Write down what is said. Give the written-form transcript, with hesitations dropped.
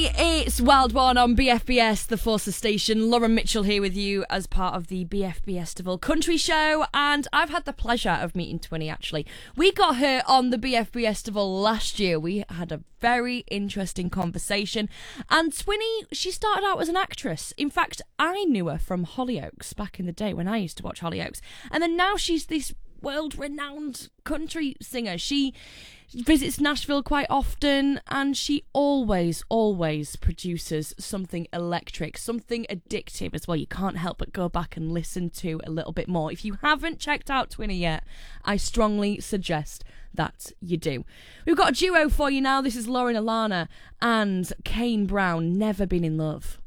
It's Wild One on BFBS, the Forces station. Lauren Mitchell here with you as part of the BFBS Country Show, and I've had the pleasure of meeting Twinny, actually. We got her on the BFBS last year. We had a very interesting conversation, and Twinny, she started out as an actress. In fact, I knew her from Hollyoaks back in the day when I used to watch Hollyoaks, and then now she's this world-renowned country singer. She visits Nashville quite often, and she always produces something electric, something addictive as well. You can't help but go back and listen to a little bit more. If you haven't checked out Twinny yet, I strongly suggest that you do. We've got a duo for you now. This is Lauren Alana and Kane Brown, Never Been in Love.